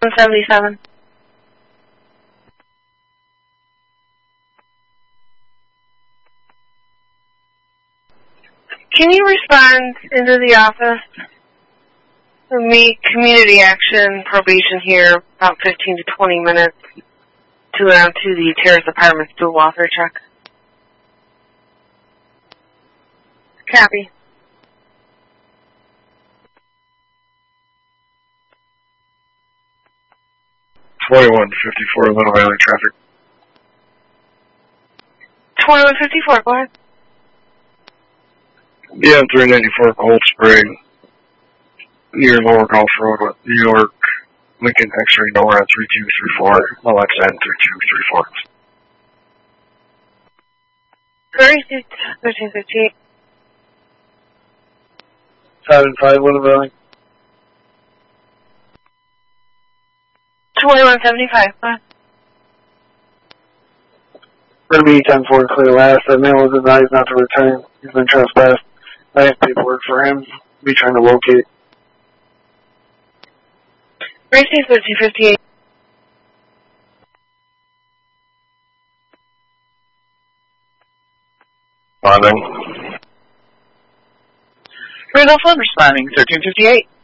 177. Can you respond into the office and meet community action probation here about 15 to 20 minutes to the Terrace Apartments do a welfare check? Copy. .5154 Little Valley traffic. 2154, go ahead. Yeah, 394 Cold Spring, near Lower Gulf Road, New York, Lincoln X-ray NORAD 3234, LXN 3234. Very 1358. 75 Little Valley. 2175, go ahead. Going to be 10-4 clear last. That man was advised not to return. He's been trespassed. I have paperwork for him. Be trying to locate. Racing 1358. Bonding. Randolph Flynn responding, 1358.